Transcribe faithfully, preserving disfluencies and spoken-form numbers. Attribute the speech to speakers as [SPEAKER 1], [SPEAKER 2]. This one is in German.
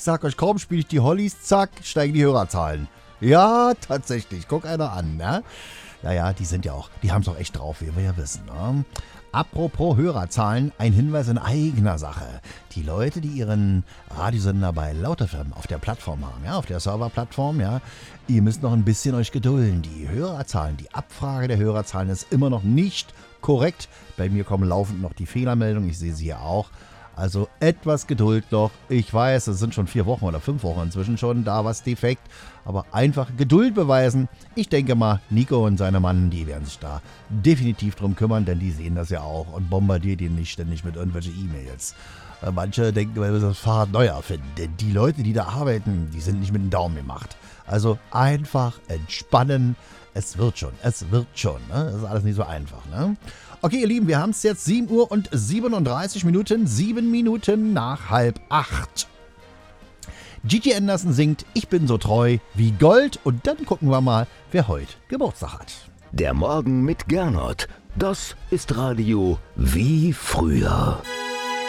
[SPEAKER 1] sag euch, kaum spiele ich die Hollies, zack, steigen die Hörerzahlen. Ja, tatsächlich, guck einer an, ne? Ja, ja, die sind ja auch, die haben es auch echt drauf, wie wir ja wissen, ne? Apropos Hörerzahlen, ein Hinweis in eigener Sache. Die Leute, die ihren Radiosender bei Laut F M auf der Plattform haben, ja, auf der Serverplattform, ja, ihr müsst noch ein bisschen euch gedulden. Die Hörerzahlen, die Abfrage der Hörerzahlen ist immer noch nicht korrekt. Bei mir kommen laufend noch die Fehlermeldungen, ich sehe sie hier auch. Also etwas Geduld noch. Ich weiß, es sind schon vier Wochen oder fünf Wochen inzwischen schon da was defekt. Aber einfach Geduld beweisen. Ich denke mal, Nico und seine Mann, die werden sich da definitiv drum kümmern, denn die sehen das ja auch und bombardieren die nicht ständig mit irgendwelchen E-Mails. Manche denken, wir müssen das Fahrrad neu erfinden. Denn die Leute, die da arbeiten, die sind nicht mit dem Daumen gemacht. Also einfach entspannen. Es wird schon, es wird schon. Ne? Das ist alles nicht so einfach. Ne? Okay, ihr Lieben, wir haben es jetzt sieben Uhr und siebenunddreißig Minuten, sieben Minuten nach halb acht. Gigi Anderson singt Ich bin so treu wie Gold und dann gucken wir mal, wer heute Geburtstag hat.
[SPEAKER 2] Der Morgen mit Gernot, das ist Radio wie früher.